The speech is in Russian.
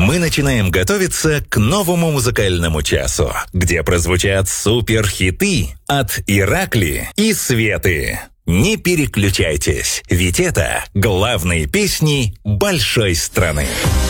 мы начинаем готовиться к новому музыкальному часу, где прозвучат суперхиты от Иракли и Светы. Не переключайтесь, ведь это главные песни большой страны.